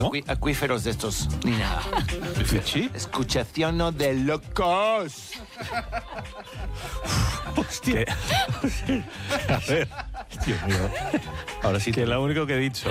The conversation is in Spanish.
acuíferos de estos. Ni nada. ¿Sí? Escuchación de locos. Hostia. A ver. Dios mío. Ahora sí Que es lo único que he dicho.